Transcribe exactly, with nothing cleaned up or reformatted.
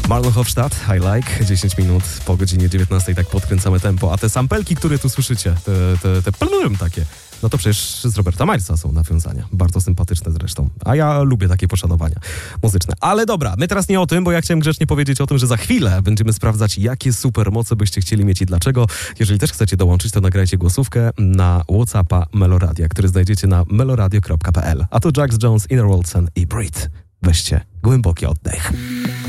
Marlon Hofstadt, I Like, dziesięć minut po godzinie dziewiętnastej, tak podkręcamy tempo, a te sampelki, które tu słyszycie, te, te, te plum takie, no to przecież z Roberta Milesa są nawiązania, bardzo sympatyczne zresztą, a ja lubię takie poszanowania muzyczne. Ale dobra, my teraz nie o tym, bo ja chciałem grzecznie powiedzieć o tym, że za chwilę będziemy sprawdzać, jakie supermoce byście chcieli mieć i dlaczego. Jeżeli też chcecie dołączyć, to nagrajcie głosówkę na WhatsAppa Meloradia, który znajdziecie na meloradio kropka p l. A to Jax Jones, Inner Waltzen i Breathe. Weźcie głęboki oddech.